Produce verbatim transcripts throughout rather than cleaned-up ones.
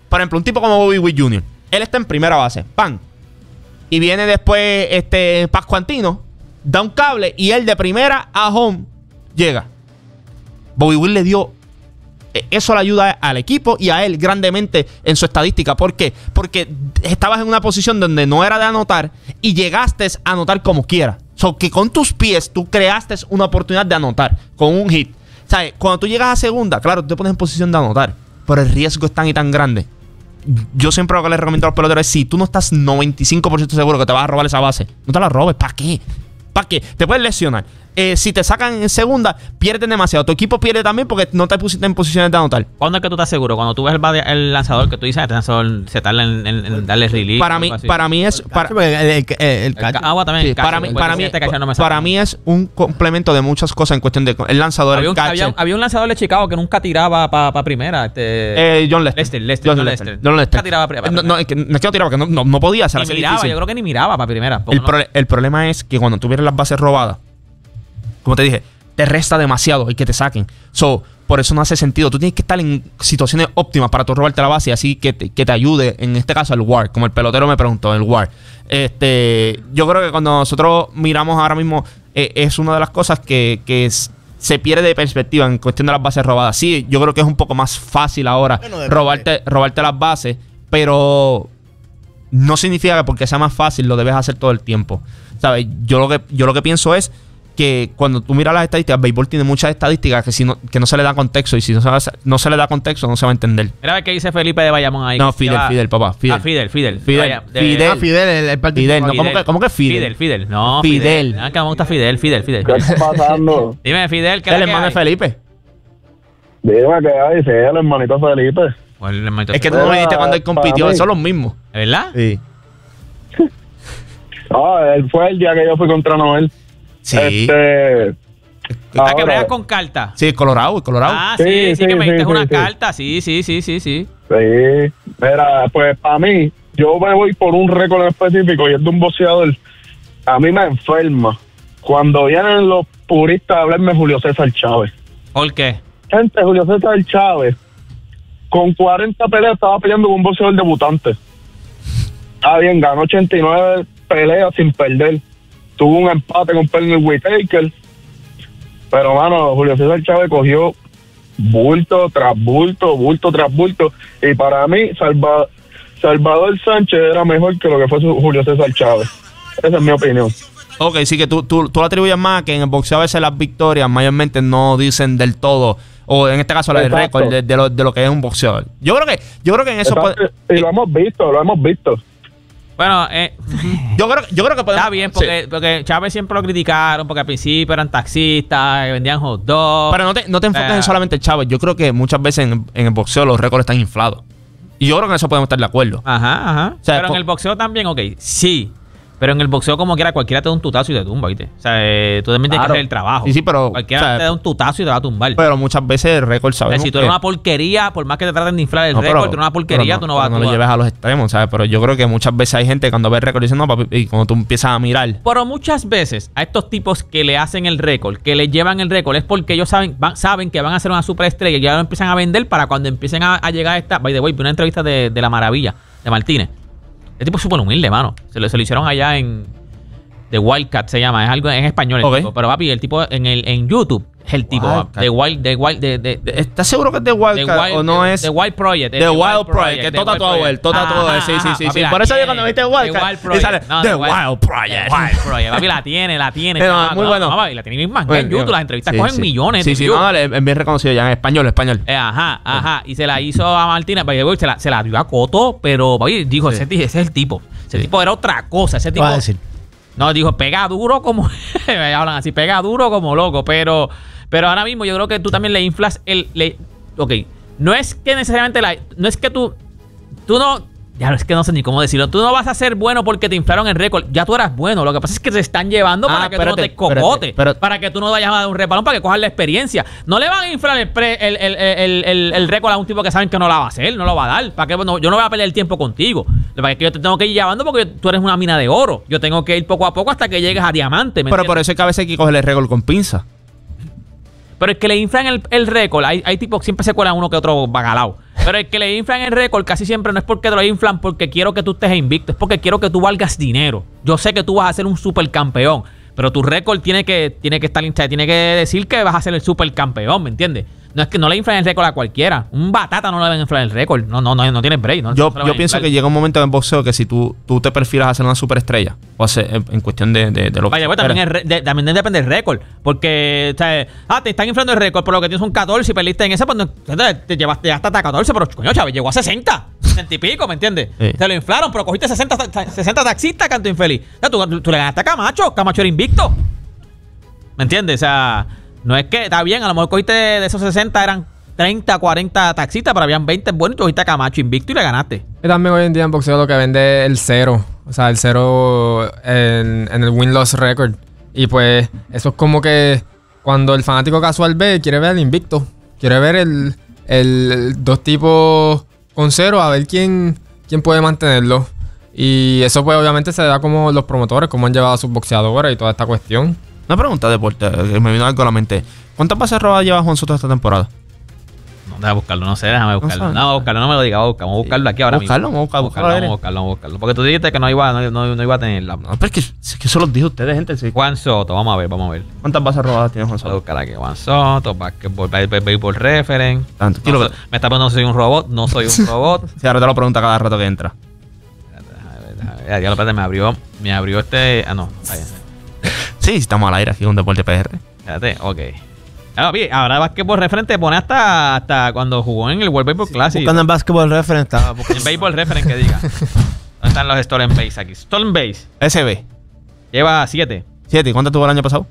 por ejemplo, un tipo como Bobby Witt junior Él está en primera base. ¡Pam! Y viene después este Pascuantino, da un cable y él de primera a home llega. Bobby Witt le dio... Eso le ayuda al equipo y a él grandemente en su estadística. ¿Por qué? Porque estabas en una posición donde no era de anotar y llegaste a anotar como quieras. O sea, que con tus pies tú creaste una oportunidad de anotar con un hit. ¿Sabes? Cuando tú llegas a segunda, claro, tú te pones en posición de anotar, pero el riesgo es tan y tan grande. Yo siempre lo que les recomiendo a los peloteros es, si tú no estás noventa y cinco por ciento seguro que te vas a robar esa base, no te la robes. ¿Para qué? ¿Para qué? Te puedes lesionar. Eh, si te sacan en segunda, pierden demasiado. Tu equipo pierde también porque no te pusiste en posiciones de anotar. ¿Cuándo es que tú estás seguro? Cuando tú ves el, bate- el lanzador que tú dices, este lanzador se tarda en, en, en darle release. Para mí, para mí es... Para, el, el, el, el, el El catcher. ca- agua también. sí, el catcher, para mí, porque para si mí, este catcher no me para saca. mí es un complemento de muchas cosas en cuestión de el lanzador, había el un, catcher. había, un, había un lanzador de Chicago que nunca tiraba para pa primera. Este, Eh, John Lester. Lester, Lester, John John Lester. Lester. John Lester. Nunca tiraba pa- pa no, no, primera. es que no es que no tiraba, porque no, no, no podía. Se la Ni hacía miraba, difícil. yo creo que ni miraba para primera. El, no- pro- el problema es que cuando tú vienes las bases robadas, como te dije, te resta demasiado y que te saquen. So, por eso no hace sentido. Tú tienes que estar en situaciones óptimas para tú robarte la base y así que te, que te ayude, en este caso, el W A R, como el pelotero me preguntó, el W A R. Este, yo creo que cuando nosotros miramos ahora mismo, eh, es una de las cosas que, que es- se pierde de perspectiva en cuestión de las bases robadas. Sí, yo creo que es un poco más fácil ahora Bueno, depende. robarte, robarte las bases, pero no significa que porque sea más fácil lo debes hacer todo el tiempo. ¿Sabes? Yo lo que, yo lo que pienso es que cuando tú miras las estadísticas, el béisbol tiene muchas estadísticas que, si no, que no se le da contexto, y si no se, no se le da contexto no se va a entender. Mira a ver qué dice Felipe de Bayamón ahí. No, que Fidel, va- Fidel, papá, Fidel. Ah, Fidel, Fidel. Fidel, Vaya, de- Fidel. Ah, Fidel, el, el partido. Fidel, no, ¿cómo que, cómo que Fidel? Fidel, Fidel. No, Fidel. Fidel. Ah, que me gusta Fidel, Fidel, Fidel, Fidel. ¿Qué está pasando? Dime, Fidel, ¿qué El es la que hermano de hay? Felipe. Dime que hay, sí, el hermanito Felipe. O el hermanito Es que tú Fidel. no me dijiste cuando él compitió, Para mí. son los mismos. ¿De verdad? Sí. Ah, él fue el día que yo fui contra Noel. Sí. Este, Ah, que ahora- bregas con carta. Sí, Colorado, Colorado. Ah, sí, Sí, sí, sí, que me sí, diste sí, una sí. carta. Sí, sí, sí, sí, sí. Sí, mira, pues para mí, yo me voy por un récord en específico y es de un boxeador. A mí me enferma cuando vienen los puristas a hablarme de Julio César Chávez. ¿Por qué? Gente, Julio César Chávez, con cuarenta peleas, estaba peleando con un boxeador debutante. Ah, bien, ganó ochenta y nueve peleas sin perder. Tuvo un empate con Pernell Whitaker. Pero, mano, Julio César Chávez cogió bulto tras bulto, bulto tras bulto. Y para mí, Salva- Salvador Sánchez era mejor que lo que fue su Julio César Chávez. Esa es mi opinión. Ok, sí que tú, tú, tú lo atribuyes más que en el boxeo a veces las victorias mayormente no dicen del todo, o en este caso el Exacto. récord de, de lo, de lo que es un boxeador. Yo creo que, yo creo que en eso Exacto, puede- y lo hemos visto, lo hemos visto. Bueno, eh, yo creo, yo creo que podemos, está bien, porque, sí. porque Chávez siempre lo criticaron, porque al principio eran taxistas, vendían hot dogs. Pero no te, no te enfoques Eh. en solamente el Chávez. Yo creo que muchas veces en, en el boxeo los récords están inflados. Y yo creo que en eso podemos estar de acuerdo. Ajá, ajá. O sea, pero en po- el boxeo también, ok, sí. Pero en el boxeo, como quiera, cualquiera te da un tutazo y te tumba, ¿viste? O sea, eh, tú también tienes Claro. que hacer el trabajo. Sí, sí, pero, Cualquiera o sea, te da un tutazo y te va a tumbar. Pero muchas veces el récord O sea, sabemos si tú que- eres una porquería, por más que te traten de inflar el No, récord, pero- tú eres una porquería, pero tú no vas a... no tú lo vas- lleves a los extremos, ¿sabes? Pero yo creo que muchas veces hay gente que cuando ve el récord dice, no, papi, y cuando tú empiezas a mirar. Pero muchas veces a estos tipos que le hacen el récord, que le llevan el récord, es porque ellos saben van, saben que van a ser una superestrella y ya lo empiezan a vender para cuando empiecen a, a llegar a esta... By the way, vi una entrevista de, de La Maravilla, de Martínez. El tipo es súper humilde, mano. Se lo, se lo hicieron allá en... The Wildcat se llama, es algo en español. El Ok. tipo. Pero papi, el tipo en el en YouTube es el tipo. Wildcat. The Wild, The Wild, de, de, de, ¿Estás seguro que es de The Wildcat Wild- o no The- es The Wild Project. The Wild Project? Que The todo Wild tatuado Project. él, todo tatuado él, Ajá, sí, sí, ajá, sí, papi, sí. la Por eso yo tiene. cuando viste The Wildcat, Wild y Project. sale No, The The Wild Project. The Wild Project. Papi, la tiene, la tiene. Pero, chamaco. muy bueno. No, papi, la tiene bien más en Bueno, YouTube. Las entrevistas sí, cogen sí. millones Sí, de sí, views. no, dale, es bien reconocido ya en español, español. Eh, ajá, ajá. Y se la hizo a Martínez. By the way, se la, se la dio a Coto, pero papi, dijo, Sí. ese, ese es el tipo. Ese Sí. tipo era otra cosa. Ese ¿Qué tipo... vas a decir? No, dijo, pega duro como... me hablan así, pega duro como loco. Pero pero ahora mismo yo creo que tú también le inflas el... Le, ok, no es que necesariamente la... No es que tú... Tú no... Ya es que no sé ni cómo decirlo. Tú no vas a ser bueno porque te inflaron el récord. Ya tú eras bueno. Lo que pasa es que te están llevando Ah, para que tú espérate, no te cocotes. espérate, pero- para que tú no vayas a dar un repalón, para que cojas la experiencia. No le van a inflar el, pre- el, el, el, el, el récord a un tipo que saben que no la va a hacer, no lo va a dar. ¿Para qué? Bueno, yo no voy a perder el tiempo contigo. Lo que pasa es que yo te tengo que ir llevando porque tú eres una mina de oro. Yo tengo que ir poco a poco hasta que llegues a diamante. ¿me Pero entiendes? por eso es que a veces hay que coger el récord con pinza. Pero es que le inflan el, el récord. Hay, hay tipos que siempre se cuelan uno que otro bagalao. Pero el que le inflan el récord casi siempre no es porque te lo inflan porque quiero que tú estés invicto, es porque quiero que tú valgas dinero. Yo sé que tú vas a ser un supercampeón, pero tu récord tiene que, tiene que estar hinchado, tiene que decir que vas a ser el supercampeón, ¿me entiendes? No es que no le inflan el récord a cualquiera. Un batata no le deben inflar el récord. No, no, no, no tiene break. No, yo no yo pienso que llega un momento en boxeo que si tú, tú te perfilas a ser una superestrella, o hacer, en, en cuestión de, de, de lo Vaya, que pues, también, es, de, también depende del récord. Porque, o sea, ah, te están inflando el récord por lo que tienes un catorce y perdiste en ese, pues no, te, te llevaste hasta catorce, pero coño, chaval, llegó a sesenta. sesenta y pico, ¿me entiendes? Sí. Te lo inflaron, pero cogiste sesenta, sesenta taxistas, canto infeliz. O sea, tú, tú le ganaste a Camacho. Camacho era invicto. ¿Me entiendes? O sea, no es que, está bien, a lo mejor cogiste de, de esos sesenta eran treinta, cuarenta taxistas, pero habían veinte buenos y tú cogiste a Camacho invicto y le ganaste. Y también hoy en día en boxeo lo que vende es el cero. O sea, el cero en, en el win-loss record. Y pues eso es como que cuando el fanático casual ve, quiere ver el invicto. Quiere ver el, el, el dos tipos con cero, a ver quién, quién puede mantenerlo. Y eso pues obviamente se da como los promotores, cómo han llevado a sus boxeadores y toda esta cuestión. Una pregunta de deporte, que me vino algo a la mente. ¿Cuántas bases robadas lleva Juan Soto esta temporada? No, déjame buscarlo, no sé, déjame buscarlo. No, no, buscarlo, no me lo diga, vamos a buscarlo, vamos a buscarlo aquí ahora buscarlo, mismo. Vamos a buscarlo, vamos a buscarlo, vamos a buscarlo. Porque tú dijiste que no iba, no, no, no iba a tenerla. No, pero es que, es que eso los dijo ustedes, gente. Sí. Juan Soto, vamos a ver, vamos a ver. ¿Cuántas bases robadas tiene Juan Soto? Voy a buscar aquí, Juan Soto, Basketball, Baseball Reference. Tranquilo. No, me está preguntando si soy un robot, no soy un robot. Sí, ahora te lo pregunta cada rato que entra. Ya, ya lo espérate, me abrió, me abrió este... Ah, no, ahí. Sí, estamos al aire aquí con Deporte P R. Espérate, ok. Ah, bien, ahora Basketball Reference pone hasta, hasta cuando jugó en el World Baseball Classic. Buscando en Basketball Reference estaba En Baseball Reference que diga. ¿Dónde están los Stolen Base aquí? Stolen Base. S B. Lleva siete. siete. ¿Y cuánto tuvo el año pasado?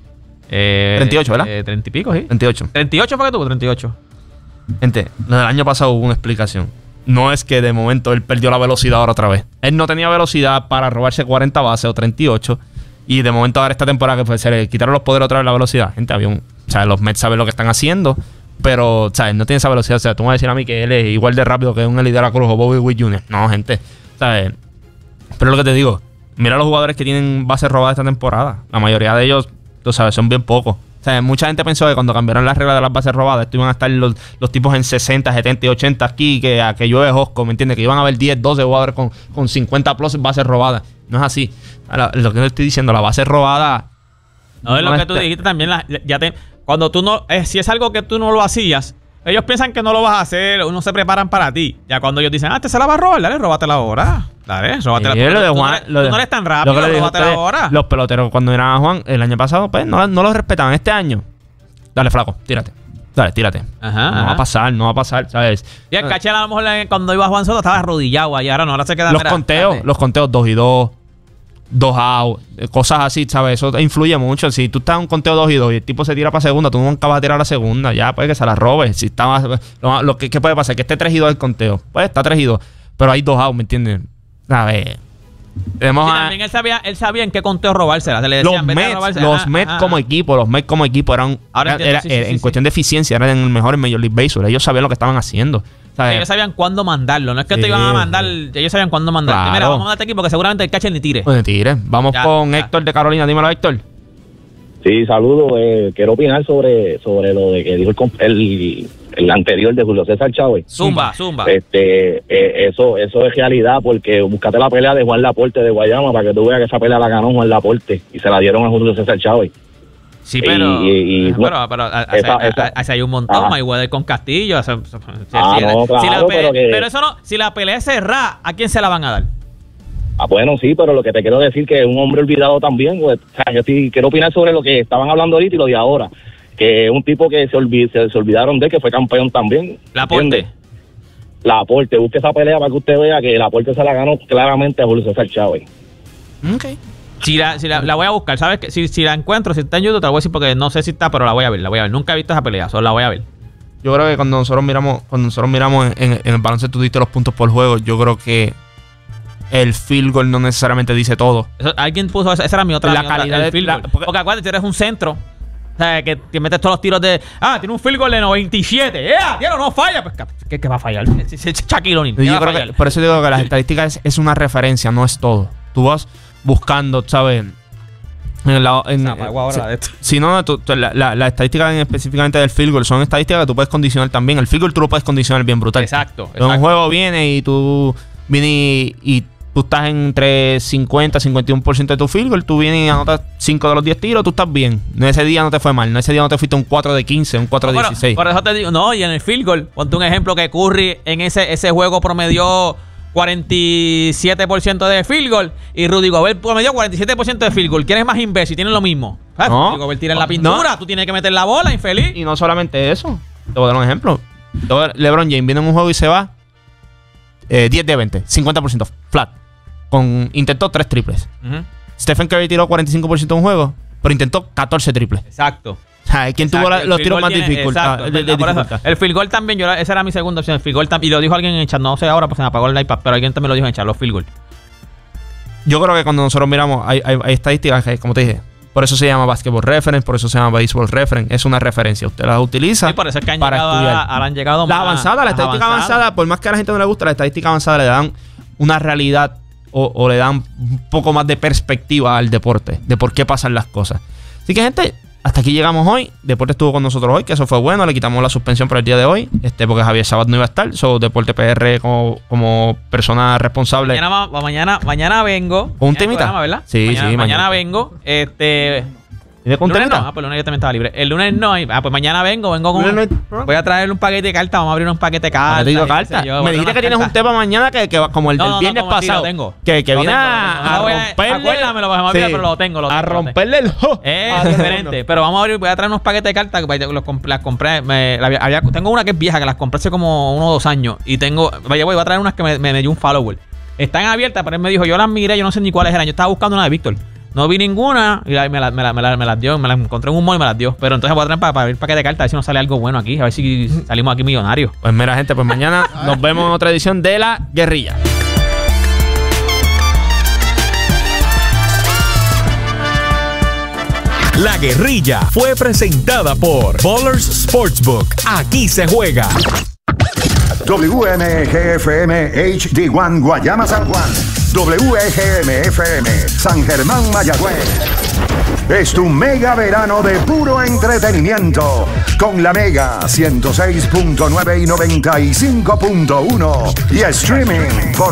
Eh, treinta y ocho, ¿verdad? Eh, treinta y pico, sí. treinta y ocho. treinta y ocho fue que tuvo, treinta y ocho. Gente, lo del año pasado hubo una explicación. No es que de momento él perdió la velocidad ahora otra vez. Él no tenía velocidad para robarse cuarenta bases o treinta y ocho. Y de momento ahora esta temporada que pues, se le quitaron los poderes otra vez la velocidad. Gente, había un... O sea, los Mets saben lo que están haciendo. Pero, ¿sabes? No tiene esa velocidad. O sea, tú me vas a decir a mí que él es igual de rápido que un Elide de la Cruz o Bobby Witt junior No, gente. ¿Sabes? Pero es lo que te digo. Mira los jugadores que tienen bases robadas esta temporada. La mayoría de ellos, tú sabes, son bien pocos. O sea, mucha gente pensó que cuando cambiaron las reglas de las bases robadas, esto iban a estar los, los tipos en sesenta, setenta y ochenta aquí, que, que llueve Josco, ¿me entiendes? Que iban a haber diez, doce jugadores con, con cincuenta plus bases robadas. No es así. La, lo que yo estoy diciendo, la base robada... No, es no lo que está... tú dijiste también. La, ya te, cuando tú no... Eh, si es algo que tú no lo hacías, ellos piensan que no lo vas a hacer, uno se preparan para ti. Ya cuando ellos dicen, ah, te se la va a robar, dale, róbatela ahora. Dale, róbatela. Sí, lo de tú, Juan, tú, no, lo de, tú no eres tan rápido, róbatela ahora. Los peloteros cuando eran a Juan el año pasado, pues no, no los respetaban. Este año, dale, flaco, tírate. Dale, tírate. Ajá, no ajá. va a pasar, no va a pasar, ¿sabes? Y el cachel a lo mejor cuando iba Juan Soto estaba arrodillado ahí, ahora no, ahora se queda... Los mira, conteos, dale. los conteos dos y dos, dos out, cosas así, ¿sabes? Eso influye mucho. Si tú estás en un conteo dos y dos y el tipo se tira para segunda, tú nunca vas a tirar a la segunda, ya puede que se la robe. Si está más, lo, lo que ¿qué puede pasar? Que esté tres y dos el conteo. Pues está tres y dos, pero hay dos out, ¿me entiendes? A ver... Tenemos Sí, a, también él sabía, él sabía en qué conteo robársela. Se le los decían, vete a Mets, robársela. los Ajá, Mets ajá, como ajá. equipo, los Mets como equipo eran, Ahora era, entiendo, era- sí, sí, era- sí, en sí. cuestión de eficiencia, eran el mejor en Major League Baseball. Ellos sabían lo que estaban haciendo. ¿Sabes? Ellos sabían cuándo mandarlo. No es que Sí, te iban a mandar, ellos sabían cuándo mandar. Claro. Mira, vamos a mandarte aquí porque seguramente el catcher ni tire. Pues tire. Vamos Ya, con ya. Héctor de Carolina. Dímelo, Héctor. Sí, saludo. Eh, quiero opinar sobre sobre lo de que dijo el, comp- el, el anterior de Julio César Chávez. Zumba, zumba. Este, eh, eso eso es realidad, porque buscate la pelea de Juan Laporte de Guayama para que tú veas que esa pelea la ganó Juan Laporte y se la dieron a Julio César Chávez. Sí, pero. y- y- y- pero, pero, a- a- esa- a- esa- a- así hay un montón. Ajá. Mayweather con Castillo. o sea, si- Ah, si- no, si la claro, pelea- pero que- pero eso no. Si la pelea es cerrada, ¿a quién se la van a dar? Ah, bueno, sí, pero lo que te quiero decir que es un hombre olvidado también. Pues, o sea, yo sí quiero opinar sobre lo que estaban hablando ahorita y lo de ahora. Que es un tipo que se, olvid- se, se olvidaron de, que fue campeón también. Laporte. ¿entiendes? Laporte, busque esa pelea para que usted vea que Laporte se la ganó claramente a Julio César Chávez. Ok. Si la, si la, la voy a buscar, ¿sabes? qué? Si, si la encuentro, si está en YouTube, te la voy a decir porque no sé si está, pero la voy a ver, la voy a ver. Nunca he visto esa pelea, solo la voy a ver. Yo creo que cuando nosotros miramos, cuando nosotros miramos en, en el baloncesto, tú diste los puntos por juego. Yo creo que el field goal no necesariamente dice todo. Eso, alguien puso esa, esa era mi otra. La mi otra- calidad el de- field la- goal. porque- porque, acuérdate, eres un centro. O sea, que, que metes todos los tiros de. Ah, tiene un field goal de noventa y siete. ¡Yeah! Tío, no falla. Pues, ¿qué, qué va a fallar? Es- es- es Shaquille O'Neal. ¿Qué Yo va a creo fallar? que, por eso digo que las estadísticas es, es una referencia, no es todo. Tú vas buscando, ¿sabes? En la, en, Se apagó ahora si, de esto. si no, tú, tú, la, la, la estadística específicamente del field goal son estadísticas que tú puedes condicionar también. El field goal tú lo puedes condicionar bien brutal. Exacto. En un juego viene y tú vienes y, y tú estás entre cincuenta y cincuenta y uno por ciento de tu field goal, tú vienes y anotas cinco de los diez tiros, tú estás bien. No, ese día no te fue mal. No, ese día no te fuiste un cuatro de quince, un cuatro de No, pero, dieciséis. por eso te digo, no, y en el field goal, ponte un ejemplo que Curry en ese, ese juego promedió cuarenta y siete por ciento de field goal y Rudy Gobert promedió cuarenta y siete por ciento de field goal. ¿Quién es más imbécil? Tienen lo mismo. ¿Sabes? No. Rudy Gobert tira en la pintura, No. tú tienes que meter la bola, infeliz. Y no solamente eso. Te voy a dar un ejemplo. LeBron James viene en un juego y se va eh, diez de veinte, cincuenta por ciento flat. Con, intentó tres triples. Uh-huh. Stephen Curry tiró cuarenta y cinco por ciento en un juego, pero intentó catorce triples. Exacto. O sea, ¿quién Exacto, tuvo la- el los field tiros goal más tiene- dificultad- exacto, de- de por eso, dificultad? el field goal también, yo, esa era mi segunda opción. El field goal tam- y lo dijo alguien en el chat, no sé ahora, pues se me apagó el iPad, pero alguien también lo dijo en el chat, los field goal. Yo creo que cuando nosotros miramos, hay, hay, hay estadísticas que, como te dije, por eso se llama Basketball Reference, por eso se llama Baseball Reference. Es una referencia. Usted las utiliza Sí, por eso es que han para llegado, estudiar. a- ahora han llegado La más- avanzada, la más estadística avanzadas. avanzada, por más que a la gente no le gusta, la estadística avanzada le dan una realidad o, o le dan un poco más de perspectiva al deporte, de por qué pasan las cosas. Así que, gente, hasta aquí llegamos hoy. Deporte estuvo con nosotros hoy, que eso fue bueno. Le quitamos la suspensión por el día de hoy, este porque Javier Sabat no iba a estar. So, Deporte P R como, como persona responsable. Mañana, va- mañana, mañana vengo. ¿Con un Mañana hay temita? programa, ¿verdad? Sí, mañana, sí, Mañana mañana. vengo. Este. ¿Tiene con ¿El lunes no? temita? Ah, pues el lunes yo también estaba libre. El lunes no. y- Ah, pues mañana vengo. Vengo con. ¿Lunes no hay programa? Voy a traer un paquete de cartas. Vamos a abrir un paquete de cartas. Paquetito de y qué sé cartas. yo, Me voy a dijiste traer que tienes unas un tema mañana que, que va como el No, del no, no, viernes como sí, pasado. lo tengo. Que, que Lo viene tengo, a, lo tengo. a No voy a- romperle. acuérdame, lo voy a olvidar, pero lo tengo, lo A tengo, lo romperle el jo. Es a todo el diferente, mundo. pero vamos a abrir, voy a traer unos paquetes de cartas que los comp- las compré, me, la había- había- tengo una que es vieja, que las compré hace como uno o dos años y tengo, vaya voy, voy a traer unas que me, me, me dio un follower. Están abiertas, pero él me dijo, yo las miré, yo no sé ni cuáles eran, yo estaba buscando una de Víctor. No vi ninguna y la- me, la- me, la- me, la- me las dio, me las encontré en un mall y me las dio. Pero entonces voy a traer para, para abrir paquete de cartas, a ver si nos sale algo bueno aquí, a ver si salimos aquí millonarios. Pues mira, gente, pues mañana nos vemos en otra edición de La Guerrilla. La Guerrilla fue presentada por Ballers Sportsbook. Aquí se juega. W M G F M H D uno Guayama San Juan. W G M F M San Germán Mayagüez. Es tu mega verano de puro entretenimiento. Con la Mega ciento seis punto nueve y noventa y cinco punto uno. Y streaming por